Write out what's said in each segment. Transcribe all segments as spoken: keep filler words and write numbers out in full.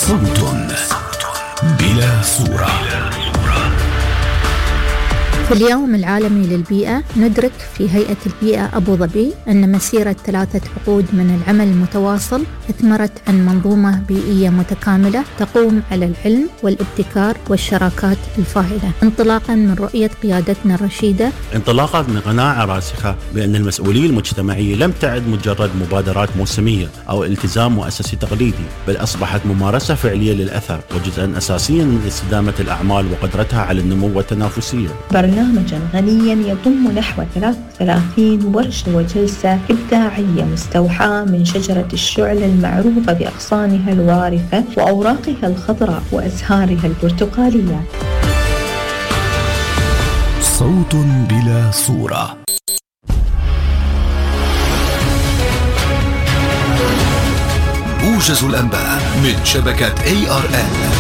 صوت بلا صورة. في اليوم العالمي للبيئة ندرك في هيئة البيئة أبو ظبي أن مسيرة ثلاثة عقود من العمل المتواصل أثمرت عن منظومة بيئية متكاملة تقوم على العلم والابتكار والشراكات الفاعلة، انطلاقا من رؤية قيادتنا الرشيدة، انطلاقا من قناعة راسخة بأن المسؤولية المجتمعية لم تعد مجرد مبادرات موسمية أو التزام مؤسسي تقليدي، بل أصبحت ممارسة فعلية للأثر وجزءا أساسيا من استدامة الأعمال وقدرتها على النمو والتنافسية. برنامجا غنيا يضم نحو ثلاث وثلاثين ورشة وجلسة إبداعية مستوحاة من شجرة الشعلة المعروفة بأغصانها الوارفة وأوراقها الخضراء وأزهارها البرتقالية. صوت بلا صورة. موجز الأنباء من شبكة إيه آر إل.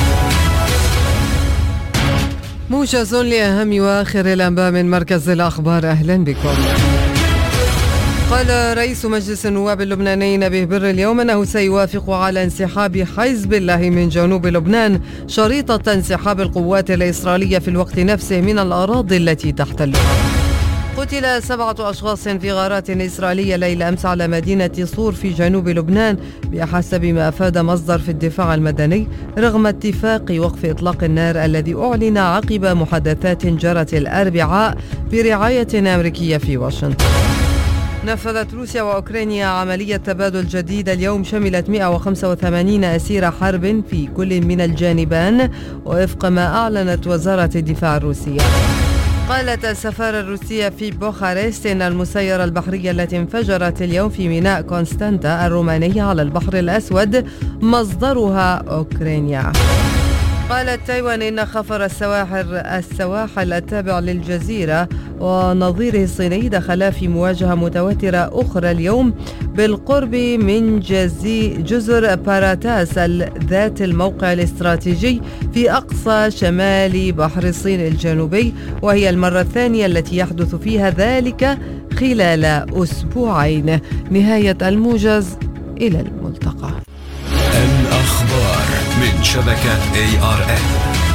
موجز لأهم وآخر الأنباء من مركز الأخبار. أهلا بكم. قال رئيس مجلس النواب اللبناني نبيه بر اليوم أنه سيوافق على انسحاب حزب الله من جنوب لبنان شريطة انسحاب القوات الإسرائيلية في الوقت نفسه من الأراضي التي تحتلها. قتل سبعة أشخاص في غارات إسرائيلية ليلة أمس على مدينة صور في جنوب لبنان بحسب ما أفاد مصدر في الدفاع المدني، رغم اتفاق وقف إطلاق النار الذي أعلن عقب محادثات جرت الأربعاء برعاية أمريكية في واشنطن. نفذت روسيا وأوكرانيا عملية تبادل جديدة اليوم شملت مئة وخمسة وثمانين أسير حرب في كل من الجانبان وفق ما أعلنت وزارة الدفاع الروسية. قالت السفارة الروسية في بوخارست إن المسيرة البحرية التي انفجرت اليوم في ميناء كونستانتا الروماني على البحر الأسود مصدرها أوكرانيا. قالت تايوان إن خفر السواحل السواحل التابع للجزيرة ونظيره الصيني دخلا في مواجهة متوترة أخرى اليوم بالقرب من جزي جزر باراتاس ذات الموقع الاستراتيجي في أقصى شمال بحر الصين الجنوبي، وهي المرة الثانية التي يحدث فيها ذلك خلال أسبوعين. نهاية الموجز، إلى الملتقى. الأخبار من شبكة إيه آر إل.